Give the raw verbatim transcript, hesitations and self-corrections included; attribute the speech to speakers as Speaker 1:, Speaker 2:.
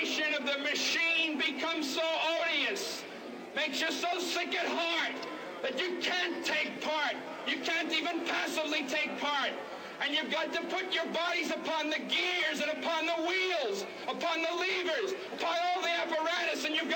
Speaker 1: vibration of the machine becomes so odious, makes you so sick at heart that you can't take part. You can't even passively take part. And you've got to put your bodies upon the gears and upon the wheels, upon the levers, upon all the apparatus, and you've got